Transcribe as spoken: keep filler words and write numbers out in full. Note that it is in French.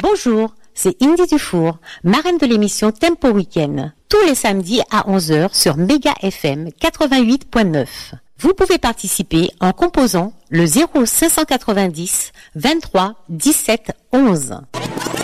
Bonjour, c'est Indy Dufour, marraine de l'émission Tempo Week-end, tous les samedis à onze heures sur Méga F M quatre-vingt-huit point neuf. Vous pouvez participer en composant le zéro cinq cent quatre-vingt-dix vingt-trois dix-sept onze.